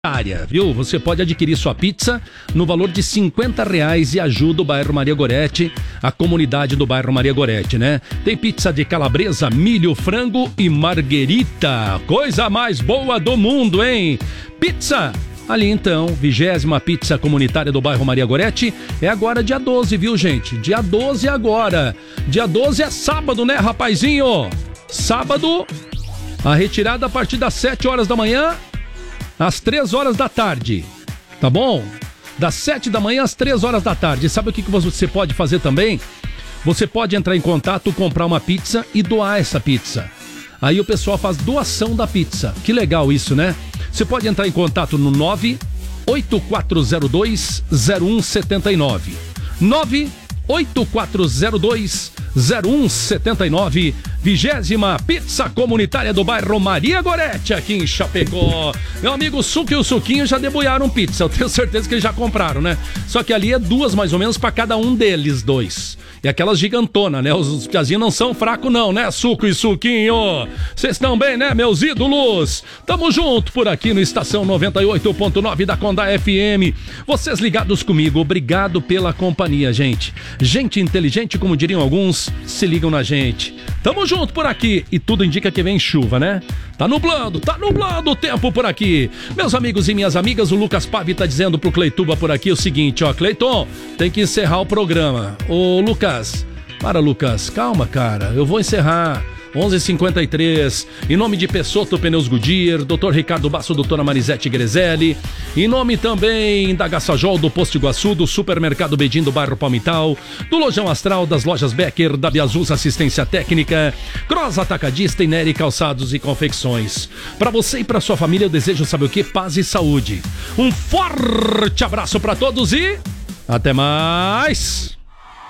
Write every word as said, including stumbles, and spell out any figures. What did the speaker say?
área, viu? Você pode adquirir sua pizza no valor de cinquenta reais e ajuda o bairro Maria Goretti, a comunidade do bairro Maria Goretti, né? Tem pizza de calabresa, milho, frango e marguerita. Coisa mais boa do mundo, hein? Pizza! Ali então, vigésima pizza comunitária do bairro Maria Goretti, é agora dia doze, viu, gente? Dia doze agora. Dia doze é sábado, né, rapazinho? Sábado, a retirada a partir das sete horas da manhã, às três horas da tarde, tá bom? Das sete da manhã às três horas da tarde. Sabe o que você pode fazer também? Você pode entrar em contato, comprar uma pizza e doar essa pizza. Aí o pessoal faz doação da pizza. Que legal isso, né? Você pode entrar em contato no nove oito quatro zero dois zero um sete nove. nove oito quatro zero dois zero um sete nove. Vigésima pizza comunitária do bairro Maria Goretti, aqui em Chapecó. Meu amigo Suco e o Suquinho já debulharam pizza. Eu tenho certeza que eles já compraram, né? Só que ali é duas mais ou menos para cada um deles dois. E aquelas gigantonas, né? Os, os piazinhos não são fracos não, né? Suco e Suquinho. Vocês estão bem, né, meus ídolos? Tamo junto por aqui no Estação noventa e oito ponto nove da Conda F M. Vocês ligados comigo, obrigado pela companhia, gente. Gente inteligente, como diriam alguns, se ligam na gente. Tamo junto por aqui. E tudo indica que vem chuva, né? Tá nublando, tá nublando o tempo por aqui. Meus amigos e minhas amigas, o Lucas Pavi tá dizendo pro Cleituba por aqui o seguinte, ó. Cleiton, tem que encerrar o programa. Ô, Lucas, para, Lucas, calma, cara. Eu vou encerrar. onze e cinquenta e três, em nome de Pessotto Pneus Goodyear, doutor Ricardo Basso, doutora Marisete Grezelli, em nome também da Gassajol, do Posto Iguaçu, do Supermercado Bedim do bairro Palmital, do Lojão Astral, das lojas Becker, da Biazus Assistência Técnica, Cross Atacadista e Neri Calçados e Confecções. Para você e para sua família eu desejo, sabe o que? Paz e saúde. Um forte abraço para todos e até mais!